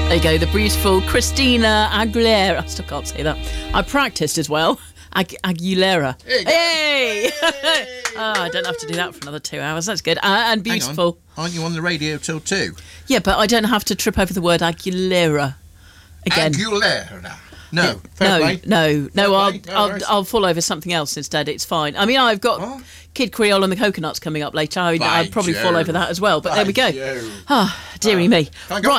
There you go, the beautiful Christina Aguilera. I still can't say that. I practiced as well. Aguilera. Hey! I don't have to do that for another 2 hours. That's good. And beautiful. Hang on. Aren't you on the radio till 2? Yeah, but I don't have to trip over the word Aguilera again. Aguilera. No. I'll fall over something else instead. It's fine. I mean, I've got Kid Creole and the Coconuts coming up later. I'd probably fall over that as well. But there we go. Dearie me. Right.